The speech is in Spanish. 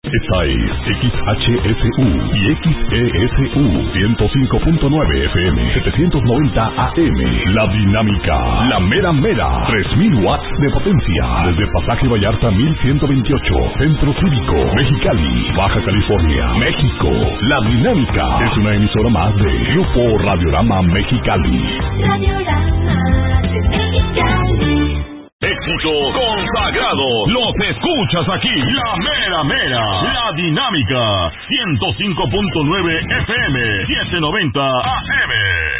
Esta es XHSU y XESU 105.9 FM, 790 AM. La Dinámica, la mera mera, 3000 watts de potencia. Desde Pasaje Vallarta 1128, Centro Cívico, Mexicali, Baja California, México. La Dinámica es una emisora más de Grupo Radiorama Mexicali. Radiorama de Mexicali. Éxito consagrado. Los escuchas aquí. La mera mera. La Dinámica. 105.9 FM. 790 AM.